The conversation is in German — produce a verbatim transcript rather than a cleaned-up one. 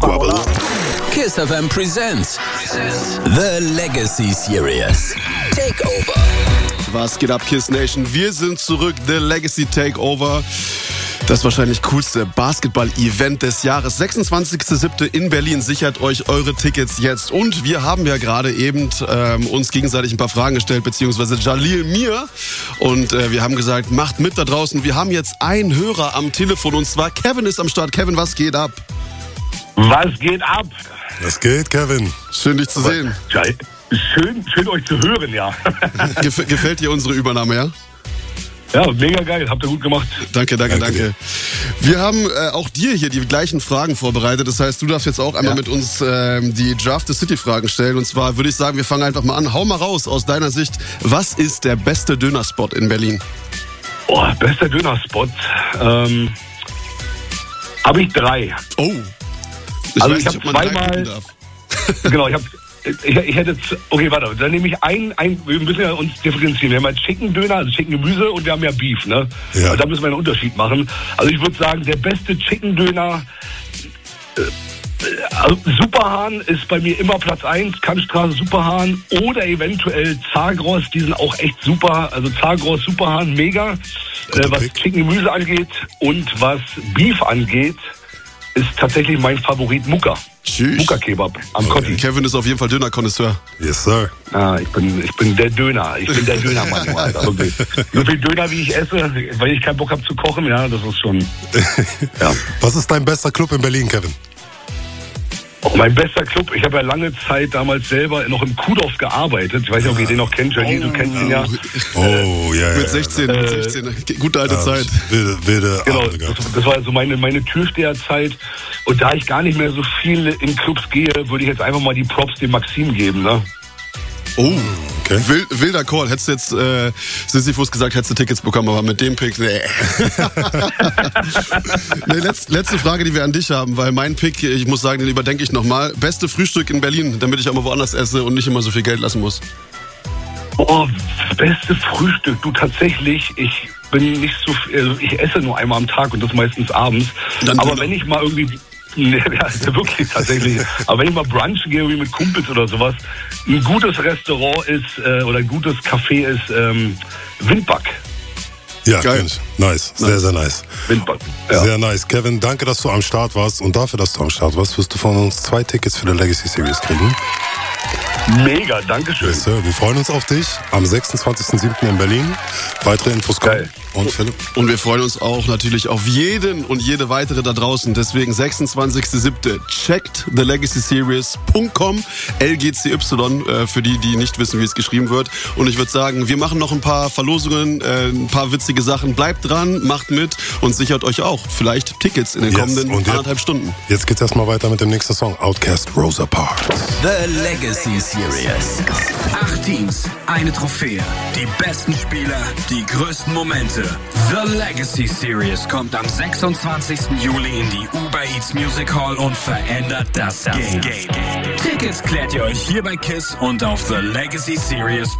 Parola. Kiss F M presents The Legacy Series Takeover. Was geht ab, Kiss Nation? Wir sind zurück, The Legacy Takeover. Das wahrscheinlich coolste Basketball-Event des Jahres. sechsundzwanzigster siebter in Berlin. Sichert euch eure Tickets jetzt. Und wir haben ja gerade eben ähm, uns gegenseitig ein paar Fragen gestellt, beziehungsweise Jalil mir. Und äh, wir haben gesagt, macht mit da draußen. Wir haben jetzt einen Hörer am Telefon und zwar Kevin ist am Start. Kevin, was geht ab? Was geht ab? Was geht, Kevin? Schön, dich zu sehen. Ja, schön, schön euch zu hören, ja. Gef- gefällt dir unsere Übernahme, ja? Ja, mega geil. Habt ihr gut gemacht. Danke, danke, Danke danke. Wir haben äh, auch dir hier die gleichen Fragen vorbereitet. Das heißt, du darfst jetzt auch einmal Ja. mit uns ähm, die Draft the City Fragen stellen. Und zwar würde ich sagen, wir fangen einfach mal an. Hau mal raus aus deiner Sicht. Was ist der beste Dönerspot in Berlin? Oh, bester Dönerspot. Ähm, habe ich drei. Oh. Ich Also weiß ich nicht, hab ob man drei zweimal- gucken darf. Genau, ich habe ich, ich hätte, z- okay, warte, dann nehme ich ein, ein, wir müssen ja uns differenzieren. Wir haben ja Chicken Döner, also Chicken Gemüse und wir haben ja Beef, ne? Ja. Und da müssen wir einen Unterschied machen. Also ich würde sagen, der beste Chicken Döner, äh, also Superhahn ist bei mir immer Platz eins, Kantstraße Superhahn oder eventuell Zagros, die sind auch echt super, also Zagros, Superhahn, mega, äh, was Pick. Chicken Gemüse angeht und was Beef angeht, ist tatsächlich mein Favorit Mucka. Tschüss. Mucka Kebab am Kotti. Kevin ist auf jeden Fall Döner-Konnoisseur. Yes, sir. Ah, ich bin, ich bin der Döner. Ich bin der Dönermann. Alter. Wirklich. So viel Döner, wie ich esse, weil ich keinen Bock habe zu kochen, ja, das ist schon. Ja. Was ist dein bester Club in Berlin, Kevin? Oh, mein bester Club. Ich habe ja lange Zeit damals selber noch im Kuhdorf gearbeitet. Ich weiß nicht, ob ihr den noch kennt. Jenny, du kennst ihn ja. Oh, ja, ja. Mit sechzehn, mit sechzehn. Gute alte ja, Zeit. Wilde, wilde Genau, Abende das, gehabt. das war so meine, meine Türsteherzeit. Und da ich gar nicht mehr so viel in Clubs gehe, würde ich jetzt einfach mal die Props dem Maxim geben, ne? Oh, Okay. Wild, wilder Call. Hättest du jetzt äh, Sisyphus gesagt, hättest du Tickets bekommen, aber mit dem Pick, nee. nee letz, letzte Frage, die wir an dich haben, weil mein Pick, ich muss sagen, den überdenke ich nochmal. Beste Frühstück in Berlin, damit ich auch mal woanders esse und nicht immer so viel Geld lassen muss. Oh, beste Frühstück. Du, tatsächlich, ich bin nicht so, also ich esse nur einmal am Tag und das meistens abends. Dann Aber Döner. wenn ich mal irgendwie, ne, ja, wirklich tatsächlich, aber wenn ich mal brunchen gehe, wie mit Kumpels oder sowas, ein gutes Restaurant ist, äh, oder ein gutes Café ist, ähm, Windback. Ja, Geil. kenn ich. Nice. Sehr, Nice. sehr nice. Windback, ja. Sehr nice. Kevin, danke, dass du am Start warst. Und dafür, dass du am Start warst, wirst du von uns zwei Tickets für die Legacy Series kriegen. Mega, Dankeschön. Yes, sir. Wir freuen uns auf dich am sechsundzwanzigster siebter in Berlin. Weitere Infos kommen. Geil. Und Philipp? Und wir freuen uns auch natürlich auf jeden und jede weitere da draußen. Deswegen sechsundzwanzigster siebter Checkt the legacy series punkt com, L G C Y, äh, für die, die nicht wissen, wie es geschrieben wird. Und ich würde sagen, wir machen noch ein paar Verlosungen, äh, ein paar witzige Sachen. Bleibt dran, macht mit und sichert euch auch vielleicht Tickets in den Yes. kommenden Und jetzt- anderthalb Stunden. Jetzt geht's erstmal weiter mit dem nächsten Song. Outcast Rosa Parks. The Legacy Series. Acht Teams, eine Trophäe. Die besten Spieler, die größten Momente. The Legacy Series kommt am sechsundzwanzigsten Juli in die Uber Eats Music Hall und verändert das Game. Tickets klärt ihr euch hier bei KISS und auf the legacy series